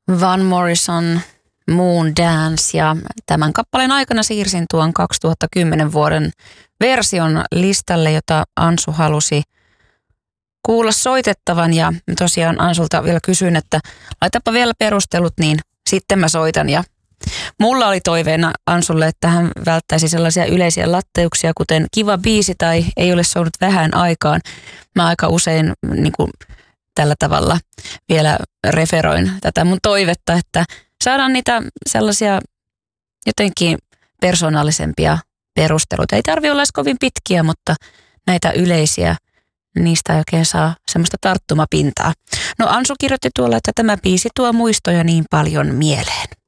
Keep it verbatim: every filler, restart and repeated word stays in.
Van Morrison, Moon Dance, ja tämän kappaleen aikana siirsin tuon kaksituhattakymmenen vuoden version listalle, jota Ansu halusi kuulla soitettavan, ja tosiaan Ansulta vielä kysyin, että laitapa vielä perustelut, niin sitten mä soitan. Ja mulla oli toiveena Ansulle, että hän välttäisi sellaisia yleisiä latteuksia, kuten kiva biisi tai ei ole soinut vähän aikaan. Mä aika usein niin kuin tällä tavalla vielä referoin tätä mun toivetta, että saadaan niitä sellaisia jotenkin persoonallisempia perusteluita. Ei tarvitse olla edes kovin pitkiä, mutta näitä yleisiä, niistä ei oikein saa semmoista tarttumapintaa. No Ansu kirjoitti tuolla, että tämä biisi tuo muistoja niin paljon mieleen.